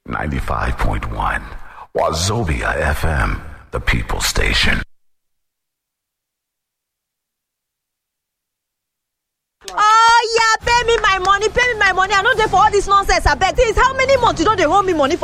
95.1 Wazobia FM, the People Station. Oh yeah, pay me my money. I no dey for all this nonsense. I beg. This how many months you don't dey owe me money for?